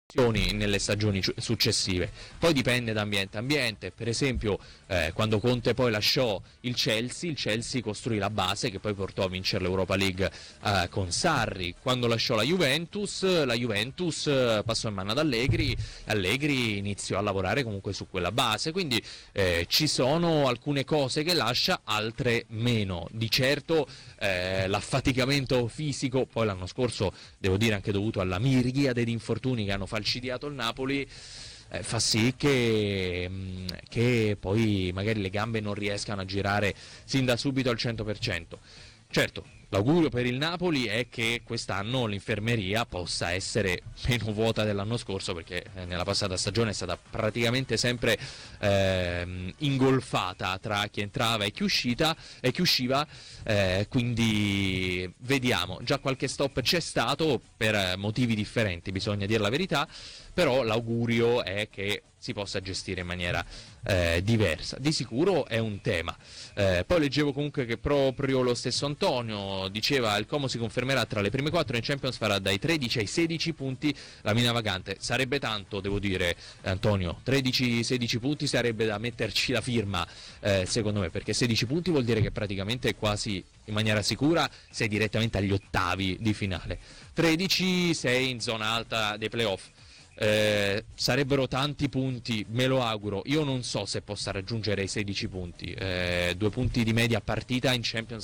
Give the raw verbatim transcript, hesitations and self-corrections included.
nelle stagioni successive. Poi dipende da ambiente a ambiente. Per esempio eh, quando Conte poi lasciò il Chelsea, il Chelsea costruì la base che poi portò a vincere l'Europa League eh, con Sarri. Quando lasciò la Juventus, la Juventus eh, passò in mano ad Allegri, Allegri iniziò a lavorare comunque su quella base, quindi eh, ci sono alcune cose che lascia, altre meno. Di certo eh, l'affaticamento fisico, poi l'anno scorso devo dire anche dovuto alla miriade di infortuni che hanno falcidiato il Napoli, eh, fa sì che, mh, che poi magari le gambe non riescano a girare sin da subito al cento per cento. Certo, l'augurio per il Napoli è che quest'anno l'infermeria possa essere meno vuota dell'anno scorso, perché nella passata stagione è stata praticamente sempre eh, ingolfata tra chi entrava e chi, uscita, e chi usciva, eh, quindi vediamo. Già qualche stop c'è stato per motivi differenti, bisogna dire la verità, però l'augurio è che si possa gestire in maniera eh, diversa. Di sicuro è un tema. Eh, poi leggevo comunque che proprio lo stesso Antonio diceva: il Como si confermerà tra le prime quattro in Champions, farà dai tredici ai sedici punti la mina vacante. Sarebbe tanto, devo dire, Antonio, tredici sedici punti sarebbe da metterci la firma, eh, secondo me, perché sedici punti vuol dire che praticamente quasi in maniera sicura sei direttamente agli ottavi di finale. tredici sei in zona alta dei playoff. Eh, sarebbero tanti punti, me lo auguro. Io non so se possa raggiungere i sedici punti, eh, due punti di media partita in Champions